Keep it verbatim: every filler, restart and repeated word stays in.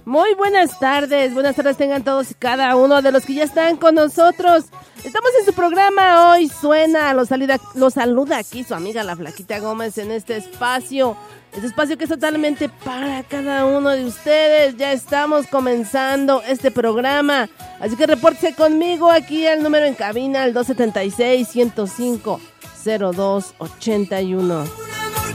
Muy buenas tardes, buenas tardes tengan todos y cada uno de los que ya están con nosotros. Estamos en su programa Hoy Suena, los saluda, los saluda aquí su amiga la Flaquita Gómez en este espacio, este espacio que es totalmente para cada uno de ustedes. Ya estamos comenzando este programa, así que repórtese conmigo aquí al número en cabina, al dos siete seis, uno cero cinco, cero dos ocho uno.